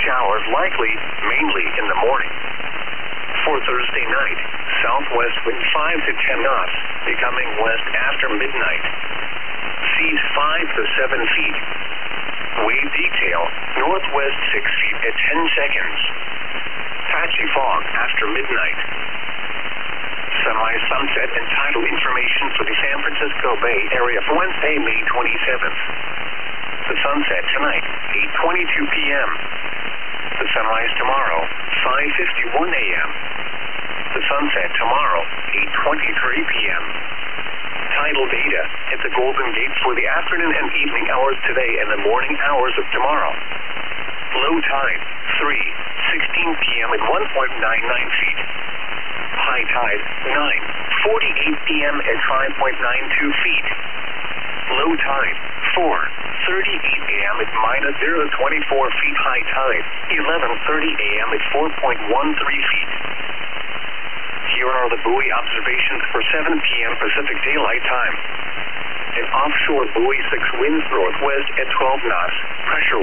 Showers likely, mainly in the morning. For Thursday night, southwest wind 5 to 10 knots, becoming west after midnight. Seas 5 to 7 feet. Wave detail, northwest 6 feet at 10 seconds. Patchy fog after midnight. Sunrise, sunset, and tidal information for the San Francisco Bay Area for Wednesday, May 27th. The sunset tonight, 8:22 p.m. The sunrise tomorrow, 5:51 a.m. The sunset tomorrow, 8:23 p.m. Tidal data at the Golden Gate for the afternoon and evening hours today and the morning hours of tomorrow. Low tide, 3:16 p.m. at 1.99 feet. High tide, 9:48 p.m. at 5.92 feet. Low tide, 4:38 a.m. at -0.24 feet. High tide, 11:30 a.m. at 4.13 feet. Here are the buoy observations for 7 p.m. Pacific Daylight Time. An offshore buoy 6 winds northwest at 12 knots, pressure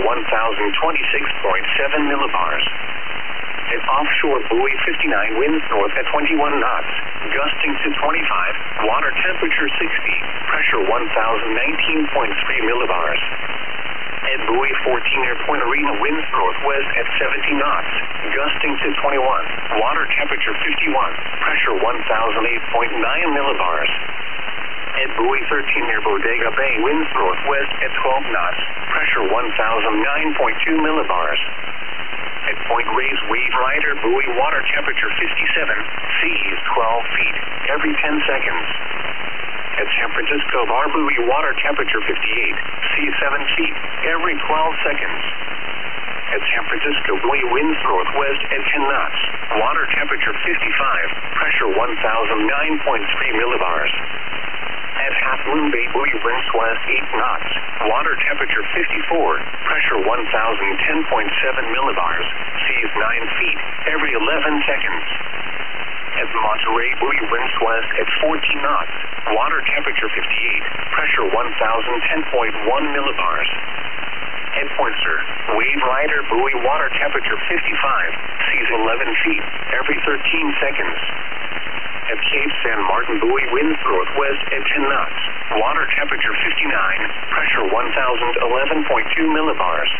1,026.7 millibars. An offshore buoy 59 winds north at 21 knots, gusting to 25, water temperature 60, pressure 1,019.3 millibars. At buoy 14 near Point Arena winds northwest at 70 knots, gusting to 21, water temperature 51, pressure 1,008.9 millibars. At buoy 13 near Bodega Bay winds northwest at 12 knots, pressure 1,009.2 millibars. At Point Reyes Wave Rider buoy water temperature 57, seas 12 feet every 10 seconds. At San Francisco Bar buoy water temperature 58, seas 7 feet every 12 seconds. At San Francisco buoy winds northwest at 10 knots, water temperature 55, pressure 1,009.3 millibars. At Half Moon Bay buoy winds west 8 knots, water temperature 54, pressure 1,010.7 millibars, seas 9 feet every 11 seconds. At Monterey buoy winds west at 14 knots, water temperature 58, pressure 1,010.1 millibars. At Pointser, Wave Rider buoy water temperature 55, seas 11 feet every 13 seconds. At Cape San Martin buoy winds northwest at 10 knots, water temperature 59, pressure 1,011.2 millibars.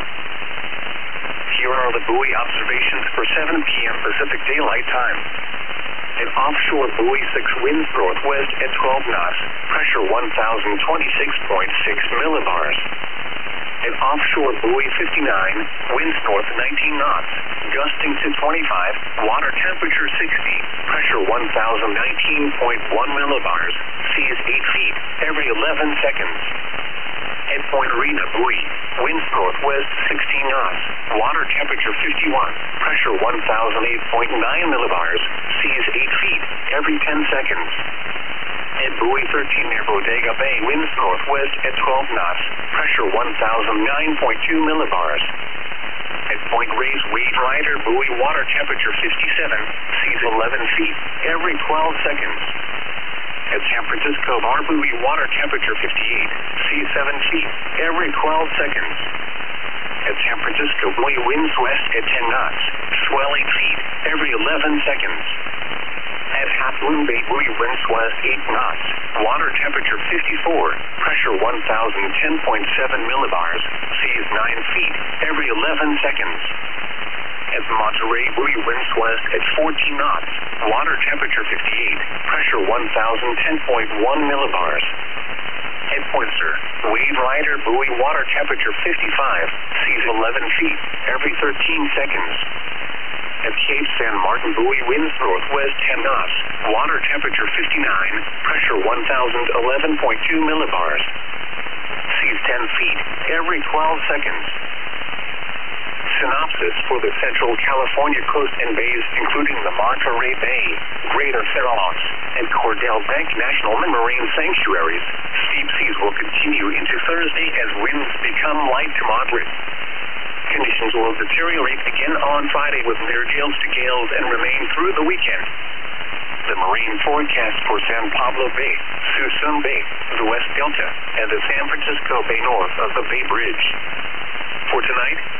Here are the buoy observations for 7 p.m. Pacific Daylight Time. An offshore buoy 6 winds northwest at 12 knots, pressure 1,026.6 millibars. An offshore buoy 59, winds north 19 knots, gusting to 25, water temperature 60, pressure 1,019.1 millibars, seas 8 feet every 11 seconds. At Point Arena buoy, winds northwest 16 knots, water temperature 51, pressure 1,008.9 millibars, seas 8 feet every 10 seconds. At buoy 13 near Bodega Bay, winds northwest at 12 knots, pressure 1,009.2 millibars. At Point Reyes Wave Rider buoy water temperature 57, seas 11 feet every 12 seconds. At San Francisco Bar buoy water temperature 58, seas 7 feet every 12 seconds. At San Francisco buoy winds west at 10 knots, swell 8 feet every 11 seconds. At Half Moon Bay buoy winds west 8 knots, water temperature 54, pressure 1,010.7 millibars, seas 9 feet every 11 seconds. At Monterey buoy winds west at 14 knots, water temperature 58, pressure 1,010.1 millibars. At Pointser, Wave Rider buoy water temperature 55, seas 11 feet every 13 seconds. At Cape San Martin buoy winds northwest 10 knots, water temperature 59, pressure 1,011.2 millibars. Seas 10 feet every 12 seconds. Synopsis for the Central California coast and bays, including the Monterey Bay, Greater Fair Oaks, and Cordell Bank National Marine Sanctuaries. Steep seas will continue into Thursday as winds become light to moderate. Conditions will deteriorate again on Friday with near gales to gales and remain through the weekend. The marine forecast for San Pablo Bay, Suisun Bay, the West Delta, and the San Francisco Bay north of the Bay Bridge. For tonight,